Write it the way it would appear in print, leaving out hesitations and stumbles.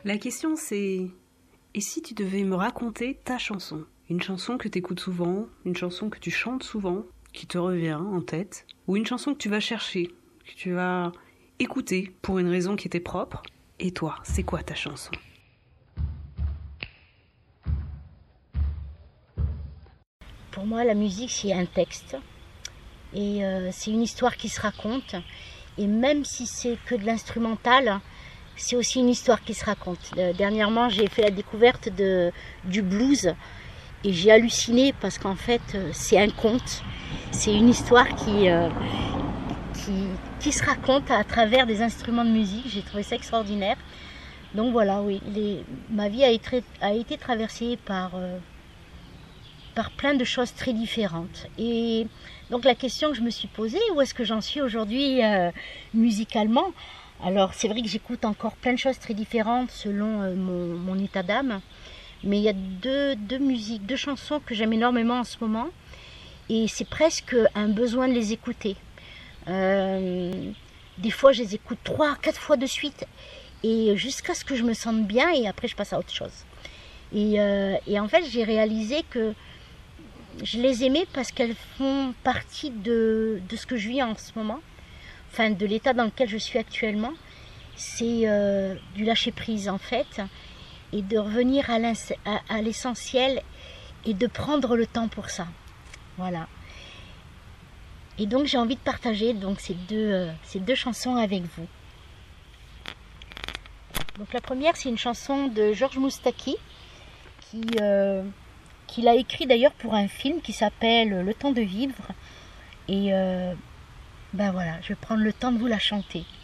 La question c'est, et si tu devais me raconter ta chanson? Une chanson que tu écoutes souvent, une chanson que tu chantes souvent, qui te revient en tête, ou une chanson que tu vas chercher, que tu vas écouter pour une raison qui était propre. Et toi, c'est quoi ta chanson? Pour moi, la musique, c'est un texte. Et c'est une histoire qui se raconte. Et même si c'est que de l'instrumental, c'est aussi une histoire qui se raconte. Dernièrement, j'ai fait la découverte du blues. Et j'ai halluciné parce qu'en fait, c'est un conte. C'est une histoire qui se raconte à travers des instruments de musique. J'ai trouvé ça extraordinaire. Donc voilà, oui, ma vie a été traversée par plein de choses très différentes. Et donc la question que je me suis posée, où est-ce que j'en suis aujourd'hui musicalement? Alors c'est vrai que j'écoute encore plein de choses très différentes selon mon état d'âme. Mais il y a deux chansons que j'aime énormément en ce moment. Et c'est presque un besoin de les écouter. Des fois, je les écoute 3, 4 fois de suite. Et jusqu'à ce que je me sente bien. Et après, je passe à autre chose. Et en fait, j'ai réalisé que je les aimais parce qu'elles font partie de ce que je vis en ce moment. Enfin, de l'état dans lequel je suis actuellement. C'est du lâcher-prise, en fait. Et de revenir à l'essentiel et de prendre le temps pour ça. Voilà. Et donc j'ai envie de partager donc ces deux chansons avec vous. Donc la première, c'est une chanson de Georges Moustaki qu'il a écrit d'ailleurs pour un film qui s'appelle Le temps de vivre. Et ben voilà, je vais prendre le temps de vous la chanter.